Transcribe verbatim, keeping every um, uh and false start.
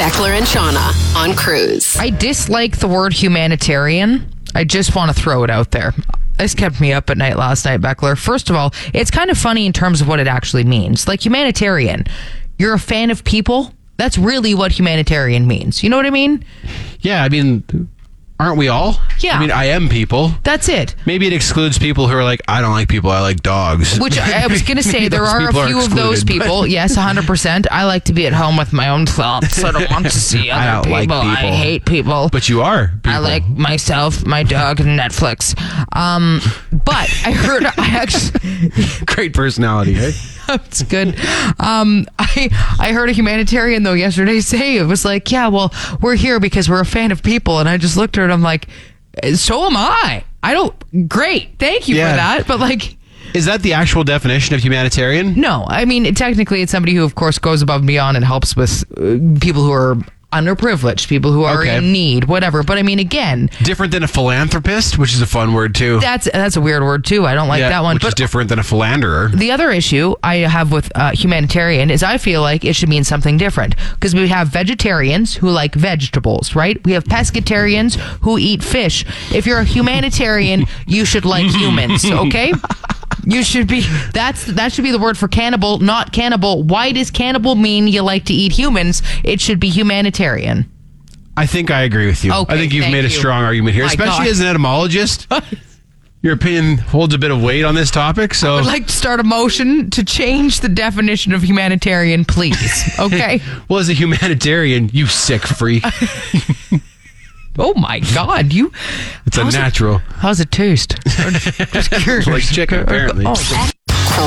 Beckler and Shauna on Cruise. I dislike the word humanitarian. I just want to throw it out there. This kept me up at night last night, Beckler. First of all, it's kind of funny in terms of what it actually means. Like humanitarian, you're a fan of people? That's really what humanitarian means. You know what I mean? Yeah, I mean, aren't we all? Yeah. I mean, I am people. That's it. Maybe it excludes people who are like, I don't like people, I like dogs. Which I, I was going to say, there are a few of those people. Yes, one hundred percent. I like to be at home with my own thoughts. I don't want to see other I don't people. like people. I hate people. But you are people. I like myself, my dog, and Netflix. Um, but I heard, I actually... Great personality, eh? That's good. Um, I I heard a humanitarian, though, yesterday say, it was like, yeah, well, we're here because we're a fan of people. And I just looked at her and I'm like, so am I. I don't... Great. Thank you Yeah. for that. But like... Is that the actual definition of humanitarian? No. I mean, technically, it's somebody who, of course, goes above and beyond and helps with uh, people who are underprivileged, people who are Okay. in need, whatever. But I mean, again... Different than a philanthropist, which is a fun word, too. That's that's a weird word, too. I don't like Yeah, that one. Which but is different than a philanderer. the other issue I have with uh, humanitarian is I feel like it should mean something different. Because we have vegetarians who like vegetables, right? We have pescatarians who eat fish. If you're a humanitarian, you should like humans, okay? You should be, that's, that should be the word for cannibal, not cannibal. Why does cannibal mean you like to eat humans? It should be humanitarian. I think I agree with you. Okay, I think you've thank made a you. strong argument here, My especially God. as an etymologist. Your opinion holds a bit of weight on this topic, so... I'd like to start a motion to change the definition of humanitarian, please. Okay? Well, as a humanitarian, you sick freak. Oh my God, you... It's how's a natural. It, how's it taste? Just curious. Like chicken, apparently. Oh,